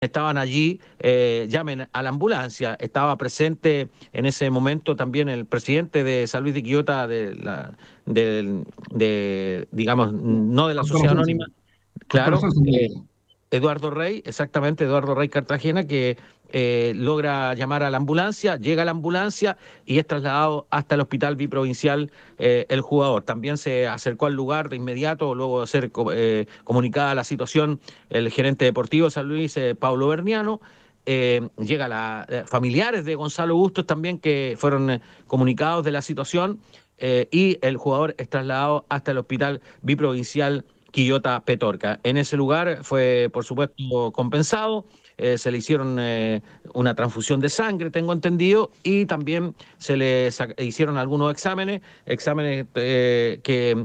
estaban allí, llamen a la ambulancia. Estaba presente en ese momento también el presidente de San Luis de Quillota, digamos, no de la sociedad Corporación, anónima, sí. claro, Corporación Sanitaria. Eduardo Rey, exactamente, Eduardo Rey Cartagena, que logra llamar a la ambulancia, llega a la ambulancia y es trasladado hasta el hospital biprovincial el jugador. También se acercó al lugar de inmediato, luego de ser comunicada la situación, el gerente deportivo de San Luis, Pablo Berniano. Llega familiares de Gonzalo Bustos también que fueron comunicados de la situación y el jugador es trasladado hasta el hospital biprovincial Quillota Petorca. En ese lugar fue, por supuesto, compensado, se le hicieron una transfusión de sangre, tengo entendido, y también se le hicieron algunos exámenes que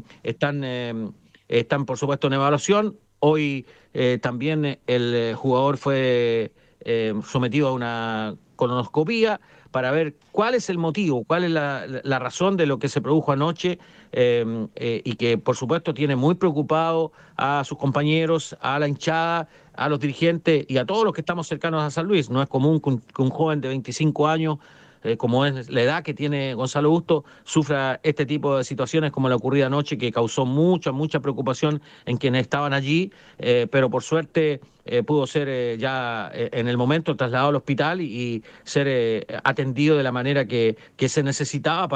están, por supuesto, en evaluación. Hoy también el jugador fue sometido a una colonoscopía para ver cuál es el motivo, cuál es la razón de lo que se produjo anoche y que por supuesto tiene muy preocupado a sus compañeros, a la hinchada, a los dirigentes y a todos los que estamos cercanos a San Luis. No es común que un joven de 25 años, como es la edad que tiene Gonzalo Busto, sufra este tipo de situaciones como la ocurrida anoche, que causó mucha preocupación en quienes estaban allí, pero por suerte pudo ser ya en el momento trasladado al hospital y ser atendido de la manera que se necesitaba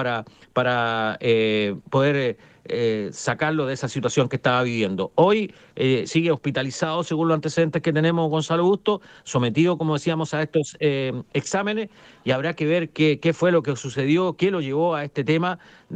para poder sacarlo de esa situación que estaba viviendo. Hoy sigue hospitalizado, según los antecedentes que tenemos, Gonzalo Busto, sometido, como decíamos, a estos exámenes y habrá que ver qué fue lo que sucedió, qué lo llevó a este tema.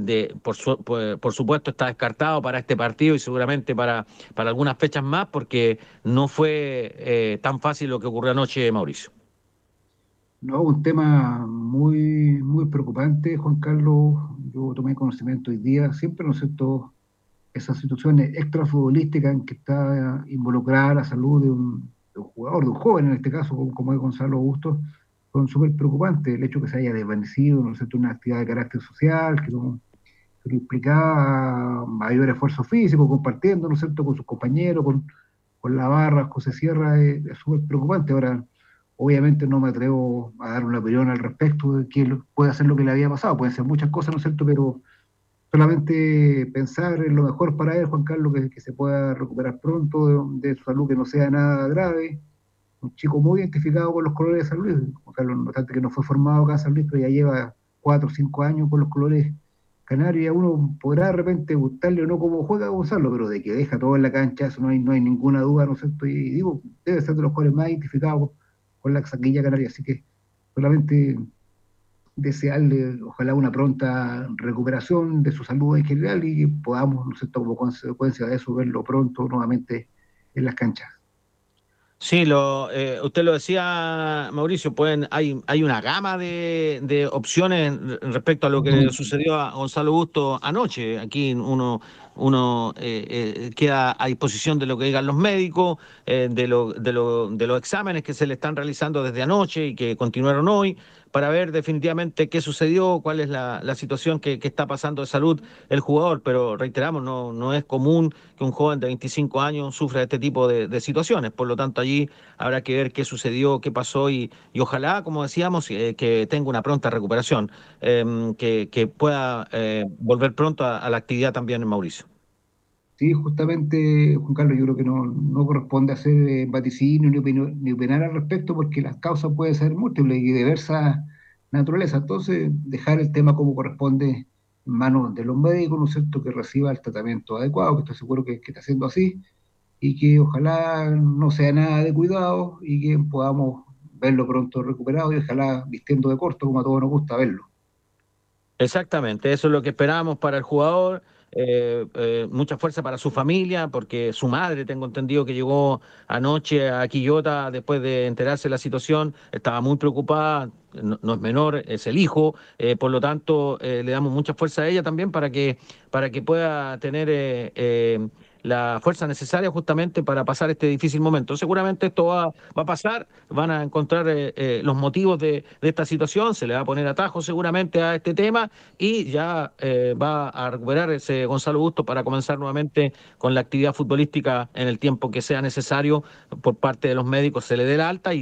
Por supuesto está descartado para este partido y seguramente para algunas fechas más, porque no fue tan fácil lo que ocurrió anoche, Mauricio. No, un tema muy preocupante, Juan Carlos. Yo tomé conocimiento hoy día, siempre, ¿no es cierto?, esas situaciones extrafutbolísticas en que está involucrada la salud de un jugador, de un joven en este caso, como es Gonzalo Bustos, son súper preocupantes. El hecho que se haya desvanecido, ¿no es cierto?, una actividad de carácter social, que no implicaba mayor esfuerzo físico, compartiendo, ¿no es cierto?, con sus compañeros, con la barra, José Sierra, es súper preocupante. Ahora, obviamente no me atrevo a dar una opinión al respecto de qué puede hacer lo que le había pasado, pueden ser muchas cosas, ¿no es cierto?, pero solamente pensar en lo mejor para él, Juan Carlos, que se pueda recuperar pronto de su salud, que no sea nada grave. Un chico muy identificado con los colores de San Luis. Juan Carlos, no obstante que no fue formado acá en San Luis, pero ya lleva 4 o 5 años con los colores canarios, y a uno podrá de repente gustarle o no cómo juega Gonzalo, pero de que deja todo en la cancha, eso no hay ninguna duda, ¿no es cierto? Y digo, debe ser de los jugadores más identificados con la saquilla canaria, así que solamente desearle, ojalá, una pronta recuperación de su salud en general y que podamos, ¿no es cierto?, como consecuencia de eso, verlo pronto nuevamente en las canchas. Sí, usted lo decía, Mauricio, hay una gama de opciones respecto a lo que le sucedió a Gonzalo Busto anoche. Aquí uno queda a disposición de lo que digan los médicos, de los exámenes que se le están realizando desde anoche y que continuaron hoy, para ver definitivamente qué sucedió, cuál es la situación que está pasando de salud el jugador. Pero reiteramos, no es común que un joven de 25 años sufra este tipo de situaciones. Por lo tanto, allí habrá que ver qué sucedió, qué pasó y ojalá, como decíamos, que tenga una pronta recuperación, que pueda volver pronto a la actividad también en Mauricio. Sí, justamente, Juan Carlos, yo creo que no corresponde hacer vaticinio ni opinar al respecto, porque las causas pueden ser múltiples y de diversa naturaleza. Entonces, dejar el tema como corresponde en manos de los médicos, ¿no es cierto?, que reciba el tratamiento adecuado, que estoy seguro que está haciendo así, y que ojalá no sea nada de cuidado y que podamos verlo pronto recuperado y ojalá vistiendo de corto, como a todos nos gusta verlo. Exactamente, eso es lo que esperamos para el jugador. Mucha fuerza para su familia, porque su madre, tengo entendido que llegó anoche a Quillota después de enterarse de la situación, estaba muy preocupada, no es menor, es el hijo, por lo tanto le damos mucha fuerza a ella también para que pueda tener la fuerza necesaria justamente para pasar este difícil momento. Seguramente esto va a pasar, van a encontrar los motivos de esta situación, se le va a poner atajo seguramente a este tema y ya va a recuperar ese Gonzalo Busto para comenzar nuevamente con la actividad futbolística en el tiempo que sea necesario por parte de los médicos, se le dé la alta y